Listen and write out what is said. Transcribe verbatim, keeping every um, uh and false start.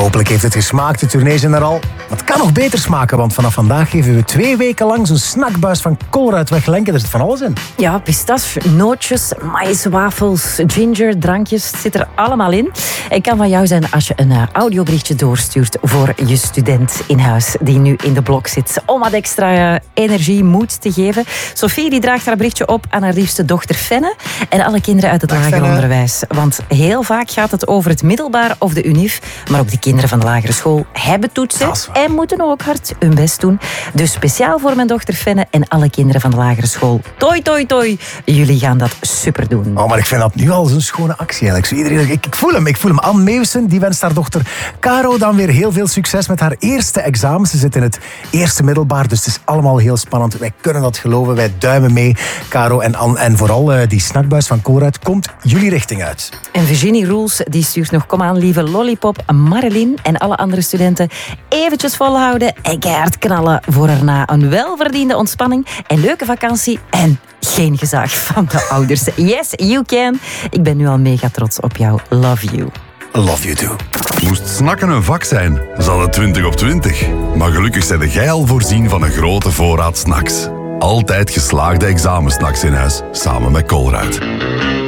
Hopelijk heeft het gesmaakt, de tournee zijn er al. Maar het kan nog beter smaken, want vanaf vandaag geven we twee weken lang zo'n snackbuis van Colruyt weg. Lenke, er zit van alles in. Ja, pistache, nootjes, maïswafels, ginger, drankjes, het zit er allemaal in. Het kan van jou zijn als je een uh, audioberichtje doorstuurt voor je student in huis die nu in de blok zit. Om wat extra uh, energie, moed te geven. Sophie die draagt haar berichtje op aan haar liefste dochter Fenne en alle kinderen uit het Dag, lager Fenne. onderwijs. Want heel vaak gaat het over het middelbaar of de unief, maar ook de kinderen van de lagere school hebben toetsen en moeten ook hard hun best doen. Dus speciaal voor mijn dochter Fenne en alle kinderen van de lagere school. Toi, toi, toi. Jullie gaan dat super doen. Oh, maar ik vind dat nu al zo'n schone actie eigenlijk. Zo iedereen, ik, ik voel hem, ik voel hem. Anne Meeuwsen, die wenst haar dochter Caro dan weer heel veel succes met haar eerste examen. Ze zit in het eerste middelbaar, dus het is allemaal heel spannend. Wij kunnen dat geloven, wij duimen mee. Caro en Anne, en vooral uh, die snackbuis van Colruyt komt jullie richting uit. En Virginie Roels die stuurt nog: kom aan lieve lollipop, Marilyn en alle andere studenten eventjes volhouden en keihard knallen voor erna een welverdiende ontspanning en leuke vakantie en geen gezag van de ouders. Yes, you can. Ik ben nu al mega trots op jou. Love you. Love you too. Moest snakken een vak zijn, zal het twintig op twintig. Maar gelukkig zijn jij al voorzien van een grote voorraad snacks. Altijd geslaagde examensnacks in huis, samen met Colruyt.